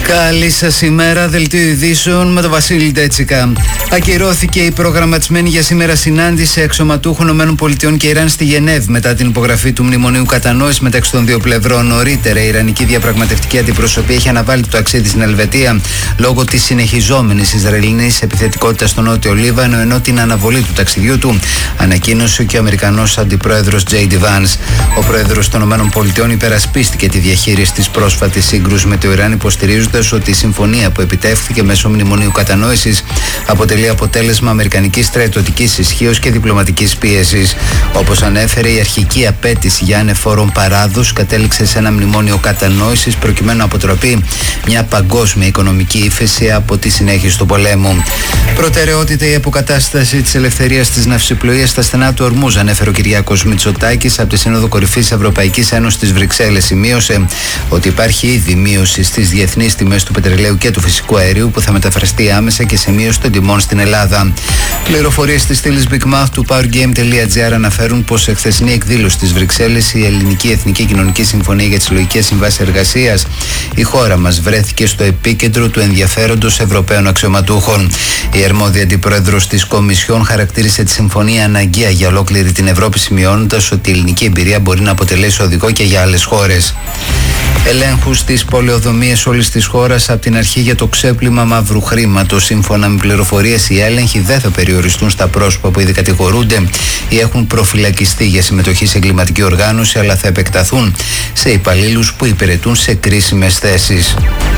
Καλή σας ημέρα, δελτίο ειδήσεων με τον Βασίλη Ντέτσικα. Ακυρώθηκε η προγραμματισμένη για σήμερα συνάντηση αξιωματούχων ΗΠΑ και Ιράν στη Γενέβη μετά την υπογραφή του Μνημονίου Κατανόησης μεταξύ των δύο πλευρών. Νωρίτερα, η Ιρανική διαπραγματευτική αντιπροσωπεία έχει αναβάλει το ταξίδι στην Ελβετία λόγω της συνεχιζόμενης Ισραηλινής επιθετικότητας στο Νότιο Λίβανο, ενώ την αναβολή του ταξιδιού του ανακοίνωσε και ο Αμερικανός Αντιπρόεδρος J.D. Vance. Ο Πρόεδρος των ΗΠΑ υπερασπίστηκε τη διαχείριση της πρόσφατης σύγκρουσης με το Ιράν, υποστηρίζοντας ότι η συμφωνία που επιτεύχθηκε μέσω Μνημονίου Κατανόησης αποτελεί αποτέλεσμα αμερικανικής στρατιωτικής ισχύως και διπλωματικής πίεσης. Όπως ανέφερε, η αρχική απέτηση για ανεφόρον παράδοση κατέληξε σε ένα Μνημόνιο Κατανόησης προκειμένου να αποτραπεί μια παγκόσμια οικονομική ύφεση από τη συνέχιση του πολέμου. Προτεραιότητα η αποκατάσταση της ελευθερίας της ναυσιπλοείας στα στενά του Ορμούζ, ανέφερε ο Κυριάκος Μητσοτάκης από τη Σύνοδο Κορυφής Ευρωπαϊκής Ένωσης της Βρυξέλλες. Σημείωσε ότι υπάρχει ήδη μείωση στις διεθνείς τιμές του πετρελαίου και του φυσικού αερίου που θα μεταφραστεί άμεσα και σε μείωση των τιμών στην Ελλάδα. Πληροφορίες της στήλης Big Mouth του powergame.gr αναφέρουν πως σε χθεσινή εκδήλωση στις Βρυξέλλες η Ελληνική Εθνική Κοινωνική Συμφωνία για τις Συλλογικές Συμβάσεις Εργασίας, η χώρα μας βρέθηκε στο επίκεντρο του ενδιαφέροντος Ευρωπαίων αξιωματούχων. Η αρμόδια αντιπρόεδρος της Κομισιόν χαρακτήρισε τη συμφωνία αναγκαία για ολόκληρη την Ευρώπη, σημειώνοντας ότι η ελληνική εμπειρία μπορεί να αποτελέσει οδηγό και για άλλες χώρες. Ελέγχους στις πολεοδομίες όλης της χώρας από την αρχή για το ξέπλυμα μαύρου χρήματος. Σύμφωνα με πληροφορίες, οι έλεγχοι δεν θα περιοριστούν στα πρόσωπα που ήδη κατηγορούνται ή έχουν προφυλακιστεί για συμμετοχή σε εγκληματική οργάνωση, αλλά θα επεκταθούν σε υπαλλήλους που υπηρετούν σε κρίσιμες θέσεις.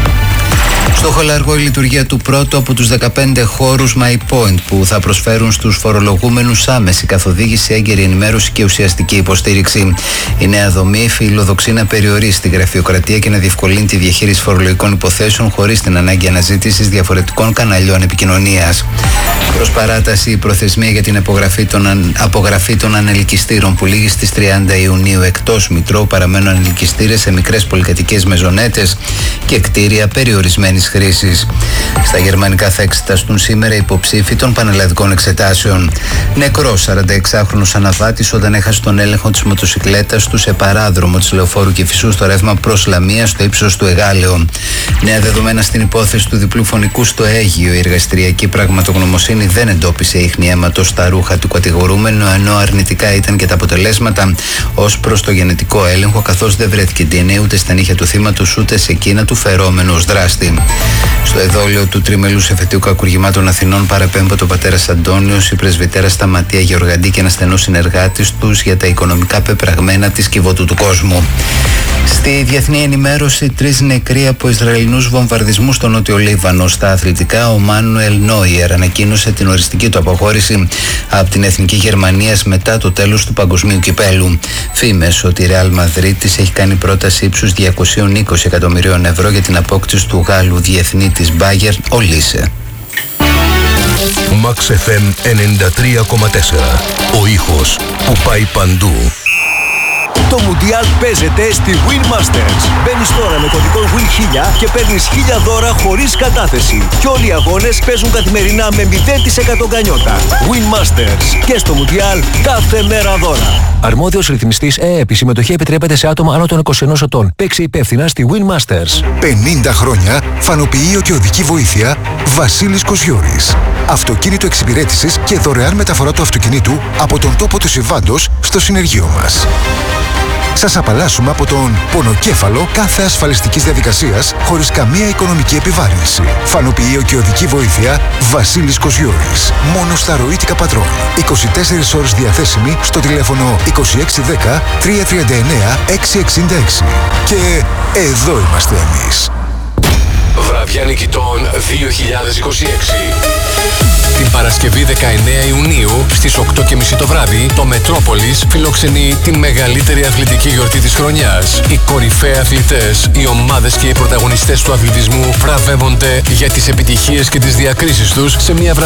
Στο χολαργό η λειτουργία του πρώτου από τους 15 χώρους My Point που θα προσφέρουν στους φορολογούμενους άμεση καθοδήγηση, έγκαιρη ενημέρωση και ουσιαστική υποστήριξη. Η νέα δομή φιλοδοξεί να περιορίσει τη γραφειοκρατία και να διευκολύνει τη διαχείριση φορολογικών υποθέσεων χωρίς την ανάγκη αναζήτησης διαφορετικών καναλιών επικοινωνίας. Προς παράταση, η προθεσμία για την απογραφή των ανελκυστήρων που λήγει στις 30 Ιουνίου. Εκτός Μητρώου παραμένουν ανελκυστήρες σε μικρές πολυκατοικίες μεζονέτες και κτίρια περιορισμένης χρήσης. Στα γερμανικά θα εξεταστούν σήμερα υποψήφοι των πανελλαδικών εξετάσεων. Νεκρός 46χρονος αναβάτης όταν έχασε τον έλεγχο της μοτοσικλέτας του σε παράδρομο της Λεωφόρου Κηφισού στο ρεύμα προς Λαμία στο ύψος του Εγάλεο. Νέα δεδομένα στην υπόθεση του διπλού φωνικού στο Αίγυο. Η εργαστηριακή πραγματογνωμοσύνη δεν εντόπισε ίχνη αίματος στα ρούχα του κατηγορούμενου, ενώ αρνητικά ήταν και τα αποτελέσματα ως προς το γενετικό έλεγχο, καθώς δεν βρέθηκε DNA ούτε στα νύχια του θύματος ούτε σε εκείνα του φερόμενου ως δράστη. Στο εδόλιο του τριμελούς εφετείου κακουργημάτων Αθηνών παραπέμπω ο πατέρας Αντώνιος, η πρεσβυτέρα Σταματία Γεωργαντή και ένα στενό συνεργάτης τους για τα οικονομικά πεπραγμένα της Κιβωτού του κόσμου. Στη διεθνή ενημέρωση, 3 νεκροί από Ισραηλινούς βομβαρδισμούς στο Νότιο Λίβανο. Στα αθλητικά, ο Μάνουελ Νόιερ ανακοίνωσε την οριστική του αποχώρηση από την Εθνική Γερμανίας μετά το τέλος του Παγκοσμίου Κυπέλου. Φήμες ότι η Ρεάλ Μαδρίτης έχει κάνει πρόταση ύψους 220 εκατομμυρίων ευρώ για την απόκτηση του Γάλλου διεθνή της Μπάγερ, ο Λίσε. Max FM 93,4. Ο ήχος που πάει παντού. Το Μουντιάλ παίζεται στη Win Masters. Μπαίνεις τώρα με κωδικό WIN1000 και παίρνεις 1000 δώρα χωρίς κατάθεση. Και όλοι οι αγώνες παίζουν καθημερινά με 0% γκανιότα. Win Masters. Και στο Μουντιάλ κάθε μέρα δώρα. Αρμόδιος ρυθμιστής ΕΕΠ. Η συμμετοχή επιτρέπεται σε άτομα άνω των 21 ετών. Παίξε υπεύθυνα στη Win Masters. 50 χρόνια φανοποιείο και οδική βοήθεια Βασίλης Κοσιώρης. Αυτοκίνητο εξυπηρέτησης και δωρεάν μεταφορά του αυτοκινήτου από τον τόπο του συμβάντος στο συνεργείο μας. Σας απαλλάσσουμε από τον πονοκέφαλο κάθε ασφαλιστικής διαδικασίας χωρίς καμία οικονομική επιβάρυνση. Φανοποιείο και οδική βοήθεια Βασίλης Κοσιώρης. Μόνο στα ροήτικα πατρών. 24 ώρες διαθέσιμη στο τηλέφωνο 2610 339 666. Και εδώ είμαστε εμείς. Βραδιά νικητών 2026. Την Παρασκευή 19 Ιουνίου στις 8:30 το βράδυ, το Μετρόπολης φιλοξενεί τη μεγαλύτερη αθλητική γιορτή της χρονιάς. Οι κορυφαίοι αθλητές, οι ομάδες και οι πρωταγωνιστές του αθλητισμού βραβεύονται για τις επιτυχίες και τις διακρίσεις τους σε μια βραδιά